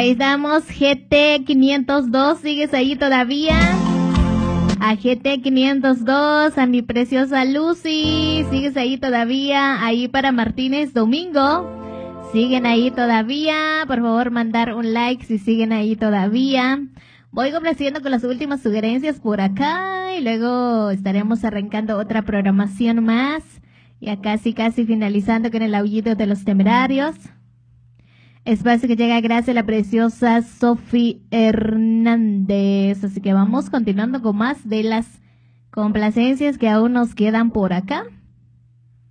Ahí estamos, GT502, ¿sigues ahí todavía? A GT502, a mi preciosa Lucy, ¿sigues ahí todavía? Ahí para Martínez Domingo, ¿siguen ahí todavía? Por favor, mandar un like si siguen ahí todavía. Voy complaciendo con las últimas sugerencias por acá y luego estaremos arrancando otra programación más. Ya casi finalizando con el aullido de los temerarios. Espacio que llega gracias a la preciosa Sofi Hernández. Así que vamos continuando con más de las complacencias que aún nos quedan por acá.